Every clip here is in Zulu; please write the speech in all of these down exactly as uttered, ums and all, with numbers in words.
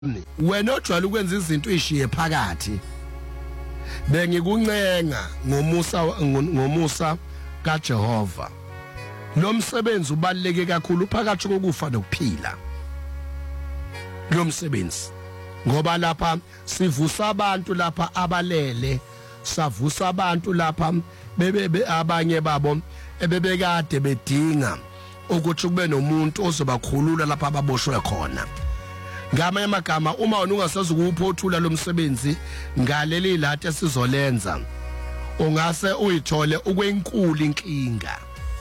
wena ojwayele ukwenza izinto ezishiye phakathi bengikuncenga ngomusa ngomusa kaJehova. Lo msebenzi ubaluleke kakhulu phakathi kokufa nokuphila. Lo msebenzi ngoba lapha sivusa abantu lapha abalele, savusa abantu lapha bebe abanye babo ebebekade bedinga ukuthi kube nomuntu ozobakhulula lapha ababoshwe khona. Ngama emagama uma wena ungasazi ukuphothula lo msebenzi ngaleli lathi esizolenza ungase uyithole ukwenkulu inkinga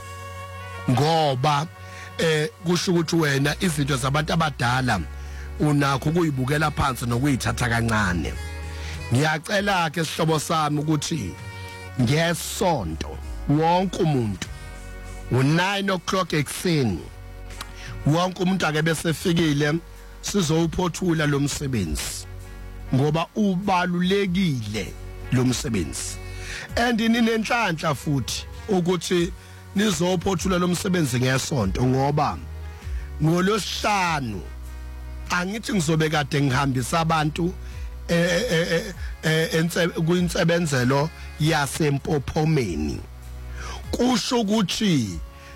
ngoba eh kusho ukuthi wena izinto zabantu abadala unakho ukuyibukela phansi nokuyithatha kancane. Ngiyacela ke sihlobo sami ukuthi ngesonto wonke umuntu u nine o'clock ekseni wonke umuntu ake bese fikile sizowuphothula lo msebenzi ngoba ubalulekile lo msebenzi and ninenhlanhla futhi ukuthi nizophothula lo msebenzi ngesonto ngoba ngolosihlanu angithi ngizobe kade ngihambisa abantu eh eh kuyinsebenzelo yasempophomeni. Kusho ukuthi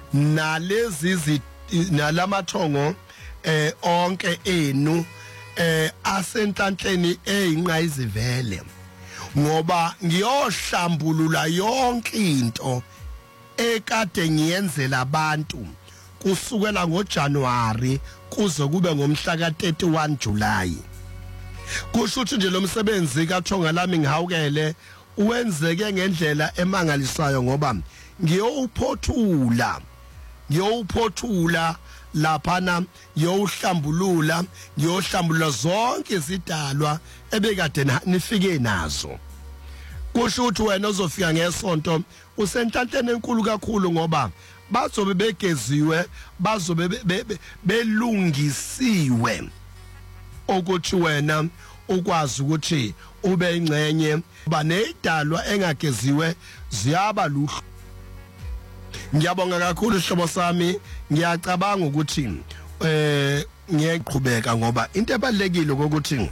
nalezi nalamathongo eh onke enu eh asenhlanhleni eyinqa izivele ngoba ngiyohlambulula yonke into ekade ngiyenzela abantu kusukela ngoJanuary kuze kube ngomhla ka thirty-one July. Kusho ukuthi nje lo msebenzi kaThonga lami ngihawukele uwenzeke ngendlela emangalisayo ngoba ngiyophothula ngiyophothula laphana yohlambulula ngiyohlambulula zonke izidalwa ebekade nifike nazo. Kusho ukuthi wena uzofika ngesonto usenhlanhleni enkulu kakhulu ngoba bazobe begeziwe bazobe belungisiwe ukuthi wena ukwazi ukuthi ube ingcenye banezidalwa engageziwe ziyaba luhlu. Ngiyabonga kakhulu sihlobo sami, ngiyacabanga ukuthi eh ngiyeqhubeka ngoba into ebalekile ukuthi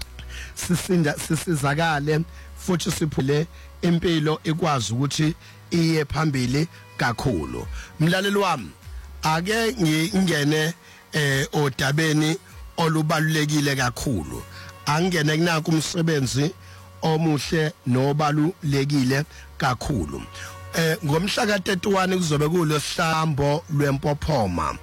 sisinda sisizakale futhi siphule impilo ikwazi ukuthi iye phambili kakhulu. Mlaleli wami ake ngingene eh odabeni olubalulekile kakhulu. Angene kunaka umsebenzi omuhle nobalulekile kakhulu. Eh ngomhla ka thirty-one kuzobe kuloshambo lwempophoma.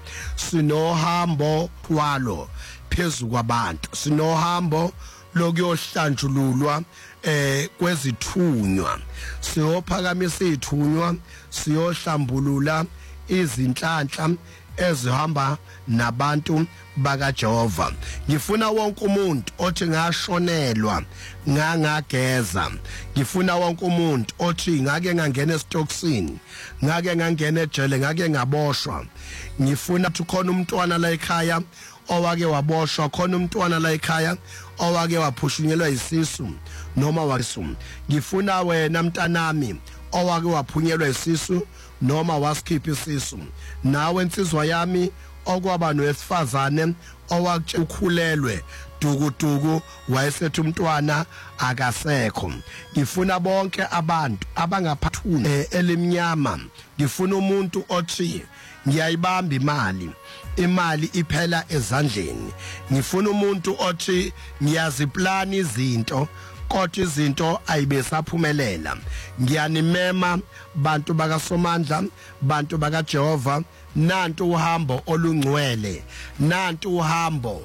Sinohambo kwalo phezulu kwabantu. Sinohambo lokuyohlanjululwa eh kwezithunywa. Siyophakamisa izithunywa, siyohlambulula izinhlanhla ezihamba nabantu bakaJehova. Ngifuna wonke umuntu othi ngashonelwa ngangageza. Ngifuna wonke umuntu othi ngake ngangena esitoksini, ngake ngangena ejele, ngake ngaboshwa. Ngifuna ukuthi khona umntwana la ekhaya owake waboshwa, khona umntwana la ekhaya owake waphushungelwa isisu noma warisu. Ngifuna wena mntanami owake waphunyelwa isisu noma wasikhipha isisu. Nawe insizwa yami okwaba nowesifazane owakukhulelwe dukuduku wayesethu umntwana akasekho. Ngifuna bonke abantu abangaphathuna elimnyama. Ngifuna umuntu othi ngiyayibamba imali, imali iphela ezandleni. Ngifuna umuntu othi ngiyaziplana izinto kodwa izinto ayibesaphumelela. Ngiyanimema bantu bakaSomandla, bantu bakaJehova, nantu uhambo olungcwele, nantu uhambo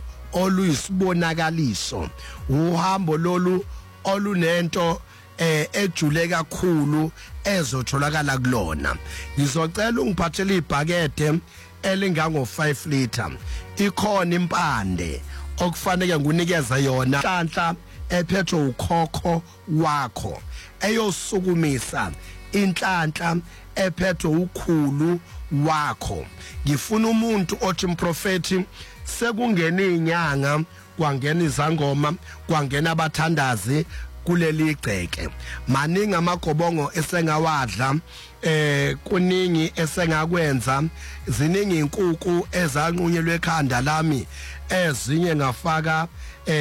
oluyisibonakaliso, uhambo lolu olunento eh ejule kakhulu ezotholakala kulona. Ngizocela ungiphathele ibhakede elingango five liter. Ikhona impande okufanele ngunikeza yona nhlanhla ephethwe ukhokho wakho eyosukumisa inhlanhla ephethwe ukhulu wakho. Ngifuna umuntu othi mprofeti sekungena inyanga kwangena izangoma kwangena abathandazi kuleli igceke. Maningi amagobongo esengawadla eh kuningi esengakwenza, ziningi inkukhu ezanqunyelwe ekhanda lami, ezinye ngafaka